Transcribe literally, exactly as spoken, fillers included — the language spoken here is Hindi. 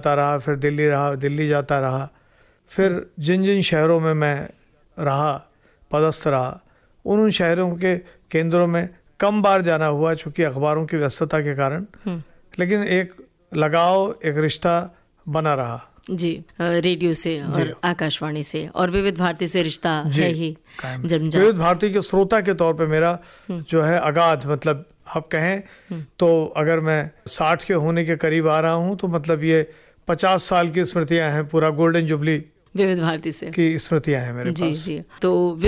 जाता रहा, फिर दिल्ली रहा, दिल्ली जाता रहा, फिर जिन जिन शहरों में मैं रहा, पदस्थ रहा, उन उन शहरों के केंद्रों में कम बार जाना हुआ चूँकि अखबारों की व्यस्तता के कारण, लेकिन एक लगाव, एक रिश्ता बना रहा जी। रेडियो से और आकाशवाणी से और विविध भारती से रिश्ता है ही जन्मजात। विविध भारती के श्रोता के तौर पे मेरा जो है अगाध, मतलब आप कहें तो अगर मैं साठ के होने के करीब आ रहा हूँ तो मतलब ये पचास साल की स्मृतियां हैं, पूरा गोल्डन जुबली विविध भारती से की स्मृतियां हैं मेरे जी पास। जी। तो